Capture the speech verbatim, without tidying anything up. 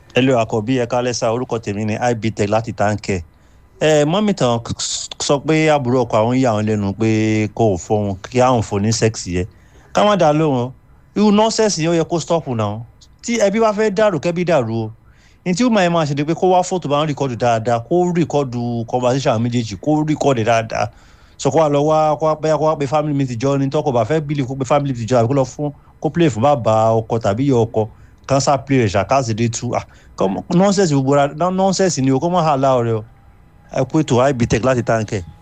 Hello àkọ́bí ẹ kálẹ́ sá orúkọ tèmi ni ibtech láti táǹkẹ̀. ẹ mọ́mì tán sọ pé àbúrò ọkọ àwọn yà wọ́n lẹ́nu pé kò fọhùn kí àwọn fò ní sẹ́ẹ̀sì yẹ ká má dá lóhùn irú nọ́ọ̀sẹ̀sì yẹn ó yẹ kó stọ́ọ̀pù náà tí ẹbí bá fẹ́ dàrú kẹ́bí dàrú o ní tí ó máa máa ṣe ni pé kó wá fóòtù bá ń rìkọ́dù dáadáa kó rìkọ́dù conversation àwọn méjèèjì kó rìkọ́dù dáadáa sọ kó wá lọ wá kó wá pé kó wá pé family meeting jọ ní tọkọ bá fẹ́ bílì kó pé family meeting jọ àbí kó lọ fún kó play fún bàbá ọkọ tàbí ìyá ọkọ cancer play rẹ̀ ṣàkáṣedé tú ah nọ́ọ̀sẹ̀sì gbogbo ra nọ́ọ̀sẹ̀sì ni o kó má hà láọ̀rẹ́ o ẹ kú ètò ibtech láti táǹkẹ̀.